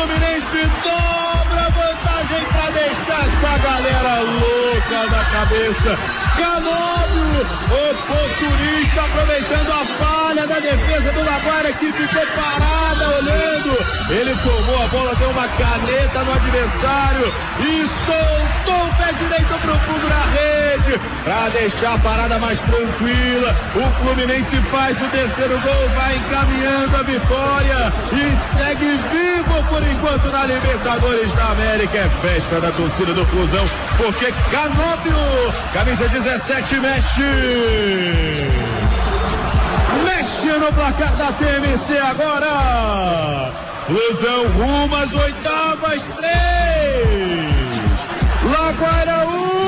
Fluminense dobra a vantagem para deixar essa galera louca na cabeça. Canóbio, oportunista, aproveitando a falha da defesa do Laguaira, que ficou parada olhando. Ele tomou a bola, deu uma caneta no adversário e soltou o pé direito pro fundo da rede para deixar a parada mais tranquila. O Fluminense faz o terceiro gol, vai encaminhando a vitória e segue vivo por enquanto na Libertadores da América. É festa da torcida do Flusão, porque Canóbio, camisa 17, mexe no placar da TMC agora. Flusão rumo às oitavas, 3, Laguaira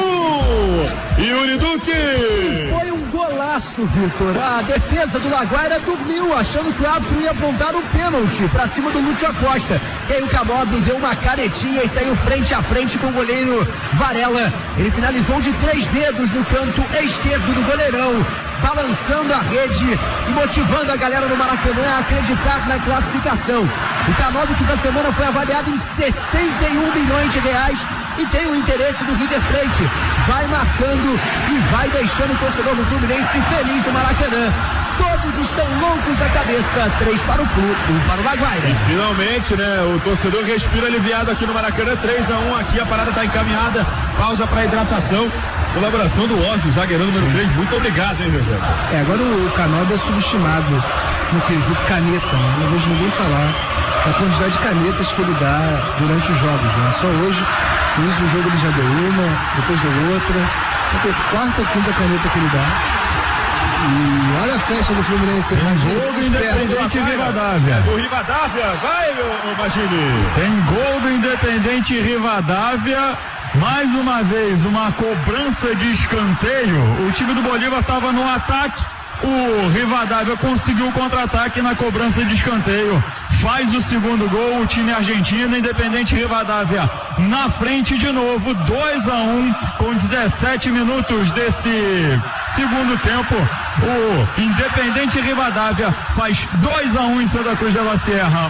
1, Yuri Duque. Foi um golaço, Vitor. A defesa do Laguaira dormiu, achando que o árbitro ia apontar um pênalti pra cima do Lúcio Acosta. E aí o Canóbio deu uma caretinha e saiu frente a frente com o goleiro Varela. Ele finalizou de 3 dedos no canto esquerdo do goleirão, balançando a rede e motivando a galera do Maracanã a acreditar na classificação. O Canóbio, que essa semana foi avaliado em 61 milhões de reais e tem o interesse do River Plate, vai marcando e vai deixando o torcedor do Fluminense feliz no Maracanã. Todos estão loucos da cabeça. 3 para o clube, 1 para o Laguaira. E finalmente, né, o torcedor respira aliviado aqui no Maracanã. 3-1 aqui, a parada está encaminhada. Pausa para hidratação. Colaboração do Ósio, zagueirão número 3. Muito obrigado, hein, meu Deus. Agora o Canóbio é subestimado no quesito caneta, né? Não vejo ninguém falar da quantidade de canetas que ele dá durante os jogos, né? Só hoje, no início do jogo ele já deu uma, depois deu outra, vai ter 4ª ou 5ª caneta que ele dá. E olha a festa do Fluminense. Tem gol do Independente Rivadavia. Do Rivadavia, vai, meu Magini. Tem gol do Independente Rivadavia. Mais uma vez, uma cobrança de escanteio. O time do Bolívar estava no ataque. O Rivadavia conseguiu o contra-ataque na cobrança de escanteio. Faz o segundo gol, o time argentino. Independente Rivadavia na frente de novo, 2-1 com 17 minutos desse segundo tempo. O Independente Rivadavia faz 2-1 em Santa Cruz de la Sierra.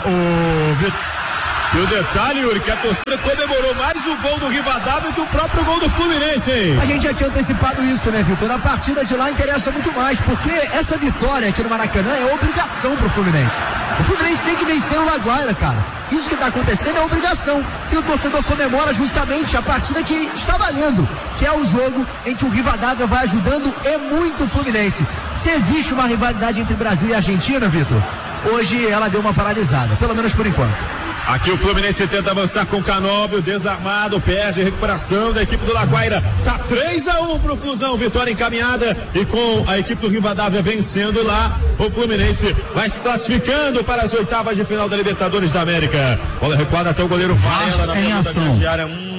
E o detalhe, Yuri, que a torcida comemorou mais o gol do Rivadavia do que o próprio gol do Fluminense, hein? A gente já tinha antecipado isso, né, Vitor? A partida de lá interessa muito mais, porque essa vitória aqui no Maracanã é obrigação pro Fluminense. O Fluminense tem que vencer o Laguaira, cara. Isso que tá acontecendo é obrigação. E o torcedor comemora justamente a partida que está valendo, que é o jogo em que o Rivadavia vai ajudando e muito o Fluminense. Se existe uma rivalidade entre Brasil e Argentina, Vitor, hoje ela deu uma paralisada, pelo menos por enquanto. Aqui o Fluminense tenta avançar com o Canóbio, desarmado, perde a recuperação da equipe do Laguaira. Tá 3-1 pro Flusão, vitória encaminhada, e com a equipe do Rivadavia vencendo lá, o Fluminense vai se classificando para as oitavas de final da Libertadores da América. Bola recuada até o goleiro Varela na ponta da grande área.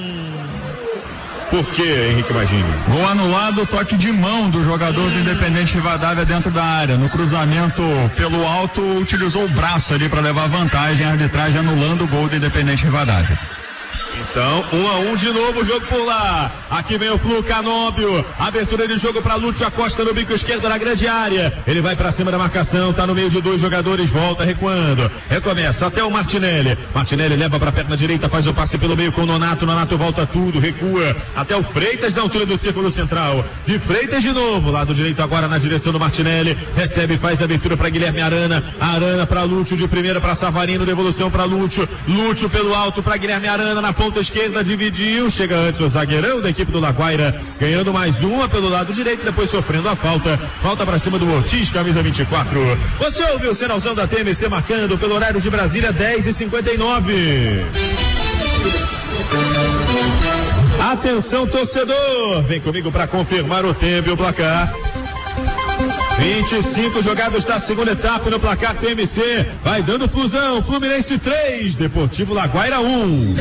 Por que, Henrique Magini? Gol anulado, toque de mão do jogador do Independente Rivadavia dentro da área. No cruzamento pelo alto, utilizou o braço ali para levar vantagem. A arbitragem anulando o gol do Independente Rivadavia. Então, 1-1 de novo, o jogo por lá. Aqui vem o Flu, Canóbio. Abertura de jogo para Lúcio Acosta no bico esquerdo na grande área. Ele vai para cima da marcação, tá no meio de 2 jogadores, volta recuando. Recomeça até o Martinelli. Martinelli leva para a perna direita, faz o passe pelo meio com o Nonato. Nonato volta tudo, recua até o Freitas na altura do círculo central. De Freitas de novo, lado direito agora na direção do Martinelli. Recebe, faz a abertura para Guilherme Arana. Arana para Lúcio, de primeira para Savarino, devolução para Lúcio. Lúcio pelo alto para Guilherme Arana na ponta esquerda, dividiu, chega antes o zagueirão da equipe do Laguaira, ganhando mais uma pelo lado direito, depois sofrendo a falta para cima do Ortiz, camisa 24. Você ouviu o sinalzão da TMC marcando pelo horário de Brasília, 10h59. Atenção, torcedor, vem comigo para confirmar o tempo e o placar. 25 jogados da segunda etapa no placar TMC. Vai dando Flusão, Fluminense 3, Deportivo Laguaira 1.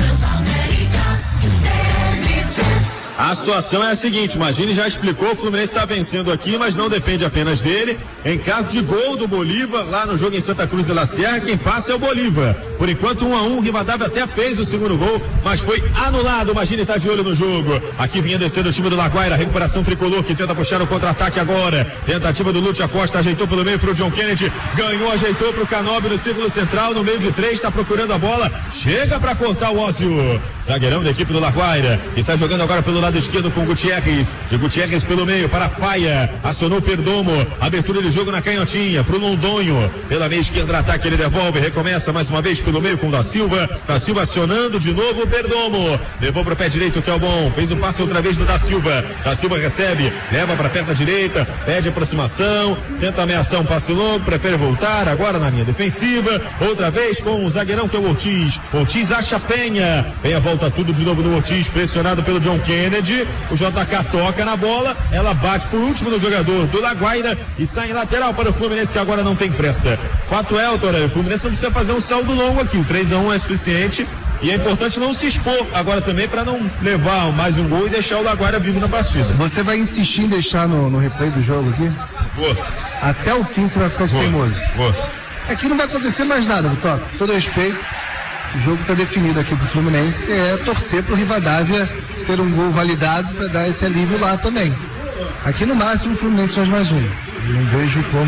A situação é a seguinte, Magini já explicou, o Fluminense está vencendo aqui, mas não depende apenas dele. Em caso de gol do Bolívar, lá no jogo em Santa Cruz de la Sierra, quem passa é o Bolívar. Por enquanto, 1-1, Rivadavia até fez o segundo gol, mas foi anulado. Imagine, tá de olho no jogo. Aqui vinha descendo o time do Laguaira, recuperação tricolor que tenta puxar o contra-ataque agora. Tentativa do Lúcio Acosta, ajeitou pelo meio pro John Kennedy, ganhou, ajeitou pro Canóbio no círculo central, no meio de 3, tá procurando a bola, chega pra cortar o Ósio. Zagueirão da equipe do Laguaira, que está jogando agora pelo lado esquerdo com o Gutierrez, de Gutierrez pelo meio para Faia, acionou o Perdomo, abertura de jogo na canhotinha, pro Londonho, pela meia esquerda, ataque, ele devolve, recomeça mais uma vez pelo meio com o Da Silva acionando de novo o Perdomo, levou pro pé direito que é o bom, fez o passe outra vez do Da Silva recebe, leva pra perna direita, pede aproximação, tenta ameaçar um passe longo, prefere voltar, agora na linha defensiva, outra vez com o zagueirão que é o Ortiz acha Penha volta tudo de novo no Ortiz, pressionado pelo John Kennedy, o JK toca na bola, ela bate por último no jogador do Laguaira e sai em lateral para o Fluminense, que agora não tem pressa. Fato é, Torelli, o Fluminense não precisa fazer um saldo longo aqui, o 3-1 é suficiente e é importante não se expor agora também para não levar mais um gol e deixar o Laguaira vivo na partida. Você vai insistir em deixar no replay do jogo aqui? Vou. Até o fim você vai ficar teimoso. Vou. Aqui não vai acontecer mais nada, Vitor. Com todo respeito, o jogo está definido aqui pro Fluminense, é torcer pro Rivadavia ter um gol validado para dar esse alívio lá também. Aqui no máximo o Fluminense faz mais um. Não vejo como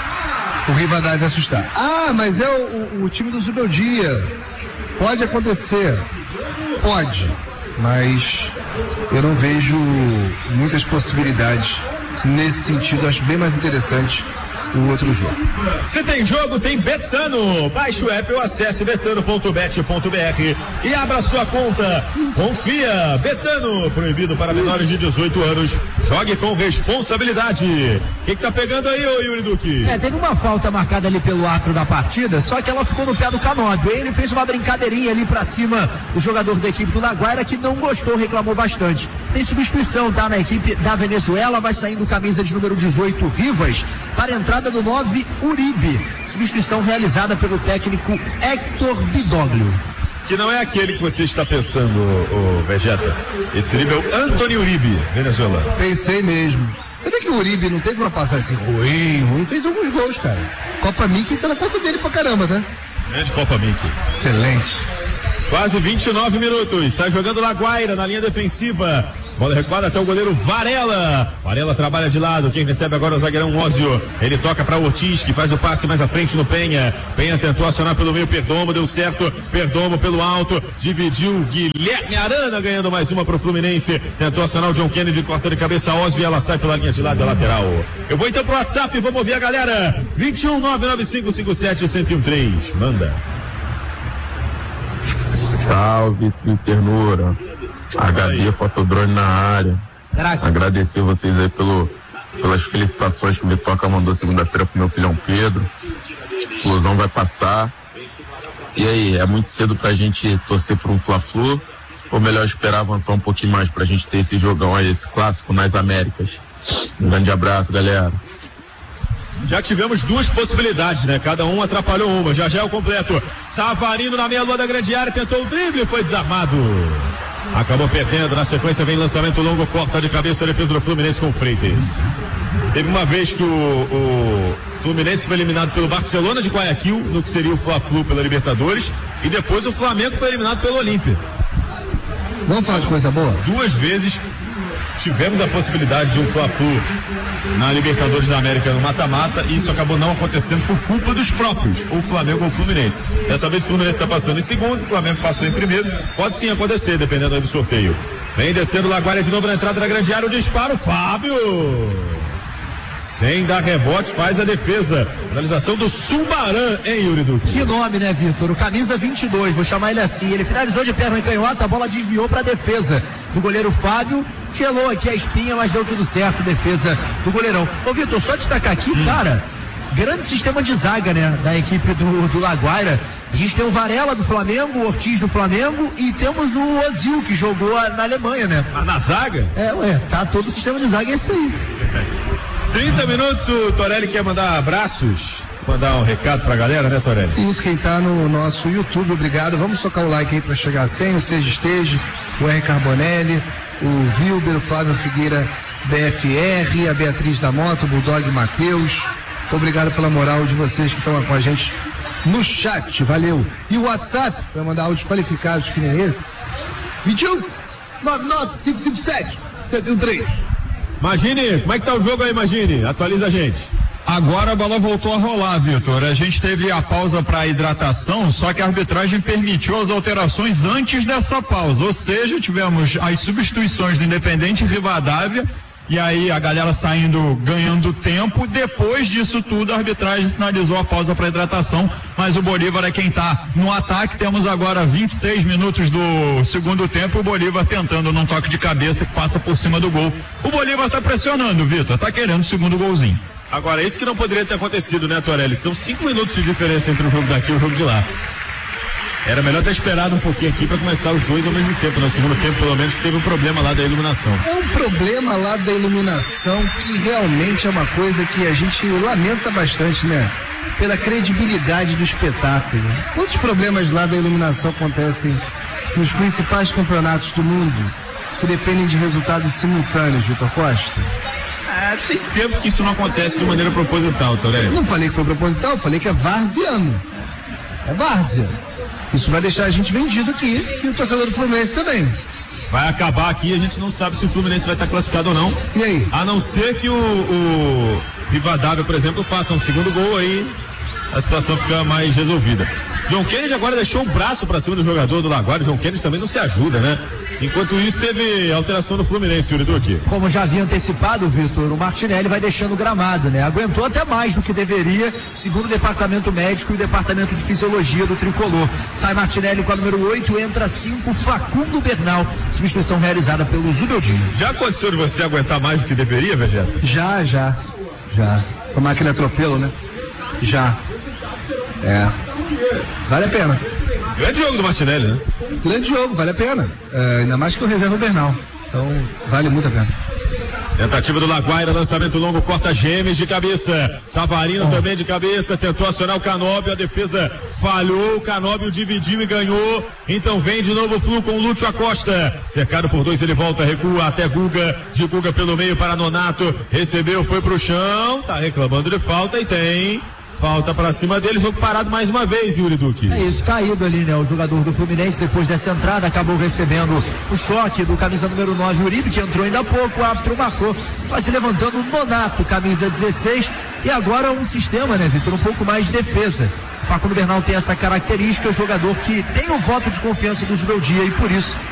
o Rivadavia assustar. Ah, mas é o time do Zubeldia. Pode acontecer. Pode. Mas eu não vejo muitas possibilidades nesse sentido. Acho bem mais interessante o outro jogo. Se tem jogo, tem Betano. Baixe o app ou acesse betano.bet.br e abra sua conta. Confia. Betano, proibido para menores de 18 anos. Jogue com responsabilidade. O que tá pegando aí, ô Yuri Duque? Teve uma falta marcada ali pelo árbitro da partida, só que ela ficou no pé do Canóbio. Ele fez uma brincadeirinha ali pra cima do jogador da equipe do Laguaira, que não gostou, reclamou bastante. Tem substituição, tá? Na equipe da Venezuela, vai saindo camisa de número 18, Rivas, para a entrada do 9, Uribe. Substituição realizada pelo técnico Héctor Bidoglio. Que não é aquele que você está pensando, ô Vegeta. Esse Uribe é o Antony Uribe, Venezuela. Pensei mesmo. Você vê que o Uribe não teve uma passagem assim ruim, fez alguns gols, cara. Copa Mickey tá na conta dele pra caramba, tá? Grande Copa Mickey. Excelente. Quase 29 minutos, sai jogando Laguaira na linha defensiva. Bola recuada até o goleiro Varela. Varela trabalha de lado, quem recebe agora é o zagueirão Ósio. Ele toca para Ortiz, que faz o passe mais à frente no Penha. Penha tentou acionar pelo meio, Perdomo, deu certo. Perdomo pelo alto, dividiu Guilherme Arana, ganhando mais uma para o Fluminense. Tentou acionar o John Kennedy, corta de cabeça Ósio e ela sai pela linha de lado da lateral. Eu vou então pro WhatsApp, vamos ouvir a galera. 21.99557-1013. Manda. Salve, Ternura. HD Fotodrone na área. Agradecer vocês aí pelas felicitações que o Mitoca mandou segunda-feira pro meu filhão Pedro. Flusão vai passar. E aí, é muito cedo pra gente torcer por um Fla-Flu? Ou melhor esperar avançar um pouquinho mais pra gente ter esse jogão aí, esse clássico nas Américas? Um grande abraço, galera. Já tivemos duas possibilidades, né? Cada um atrapalhou uma. Já é o completo. Savarino na meia-lua da grande área, tentou o drible e foi desarmado. Acabou perdendo, na sequência vem lançamento longo, corta de cabeça a defesa do Fluminense com o Freitas. Teve uma vez que o Fluminense foi eliminado pelo Barcelona de Guayaquil, no que seria o Fla-Flu pela Libertadores, e depois o Flamengo foi eliminado pelo Olímpia. Vamos falar de coisa boa? Duas vezes tivemos a possibilidade de um Fla-Flu na Libertadores da América no mata-mata, e isso acabou não acontecendo por culpa dos próprios, ou o Flamengo ou o Fluminense. Dessa vez o Fluminense está passando em segundo, o Flamengo passou em primeiro. Pode sim acontecer, dependendo aí do sorteio. Vem descendo o Laguaira de novo na entrada da grande área, o disparo, Fábio! Sem dar rebote, faz a defesa. Finalização do Sumarã, hein, Yuri Duque? Que nome, né, Vitor? O camisa 22, vou chamar ele assim. Ele finalizou de perna em canhota, a bola desviou para a defesa do goleiro Fábio. Gelou aqui a espinha, mas deu tudo certo, defesa do goleirão. Ô, Vitor, só destacar aqui, cara, grande sistema de zaga, né, da equipe do Laguaira. A gente tem o Varela do Flamengo, o Ortiz do Flamengo e temos o Ozil, que jogou na Alemanha, né? Mas na zaga? Tá todo o sistema de zaga, é isso aí. 30 minutos, o Torelli quer mandar abraços, mandar um recado pra galera, né, Torelli? Isso, quem tá no nosso YouTube, obrigado. Vamos tocar o like aí pra chegar a 100, o Seja Esteja, o R. Carbonelli, o Wilber, o Flávio Figueira BFR, a Beatriz da Moto, o Bulldog Matheus. Obrigado pela moral de vocês que estão com a gente no chat, valeu. E o WhatsApp, para mandar áudios qualificados que nem esse, 21 99 557 713. Imagine, como é que tá o jogo aí, Imagine? Atualiza a gente. Agora a bola voltou a rolar, Vitor. A gente teve a pausa para hidratação, só que a arbitragem permitiu as alterações antes dessa pausa. Ou seja, tivemos as substituições do Independente Rivadavia e aí a galera saindo, ganhando tempo. Depois disso tudo, a arbitragem sinalizou a pausa para hidratação, mas o Bolívar é quem está no ataque. Temos agora 26 minutos do segundo tempo, o Bolívar tentando num toque de cabeça que passa por cima do gol. O Bolívar está pressionando, Vitor, está querendo o segundo golzinho. Agora, isso que não poderia ter acontecido, né, Torelli? São 5 minutos de diferença entre o jogo daqui e o jogo de lá. Era melhor ter esperado um pouquinho aqui para começar os dois ao mesmo tempo. No segundo tempo, pelo menos, teve um problema lá da iluminação. É um problema lá da iluminação que realmente é uma coisa que a gente lamenta bastante, né? Pela credibilidade do espetáculo. Quantos problemas lá da iluminação acontecem nos principais campeonatos do mundo que dependem de resultados simultâneos, Vitor Costa? Tem tempo que isso não acontece de maneira proposital, Torelli. Eu não falei que foi proposital, eu falei que é varziano. É várzea. Isso vai deixar a gente vendido aqui e o torcedor do Fluminense também. Vai acabar aqui, a gente não sabe se o Fluminense vai estar classificado ou não. E aí? A não ser que o Rivadavia, por exemplo, faça um segundo gol, aí a situação fica mais resolvida. John Kennedy agora deixou o braço para cima do jogador do Laguário. John Kennedy também não se ajuda, né? Enquanto isso, teve alteração no Fluminense, Yuri Duque. Como já havia antecipado, Vitor, o Martinelli vai deixando o gramado, né? Aguentou até mais do que deveria, segundo o departamento médico e o departamento de fisiologia do Tricolor. Sai Martinelli com a número 8, entra 5, Facundo Bernal. Substituição realizada pelo Zubeldinho. Já aconteceu de você aguentar mais do que deveria, Vegeta? Já. Tomar aquele atropelo, né? Já. Vale a pena. Grande jogo do Martinelli, né? Grande jogo, vale a pena. Ainda mais que o reserva o Bernal. Então, vale muito a pena. Tentativa do Laguaira, lançamento longo, corta Gemes de cabeça. Savarino também de cabeça, tentou acionar o Canóbio, a defesa falhou, o Canóbio dividiu e ganhou. Então vem de novo o Flu com o Lúcio Acosta. Cercado por 2, ele volta, recua até Guga. De Guga pelo meio para Nonato. Recebeu, foi pro chão, tá reclamando de falta e tem falta pra cima dele, jogo parado mais uma vez, Yuri Duque. É isso, caído ali, né? O jogador do Fluminense, depois dessa entrada, acabou recebendo o choque do camisa número 9, Uribe, que entrou ainda há pouco, o árbitro marcou. Vai se levantando o Nonato, camisa 16, e agora um sistema, né, Vitor? Um pouco mais de defesa. O Facundo Bernal tem essa característica, jogador que tem o voto de confiança do Zubeldia e por isso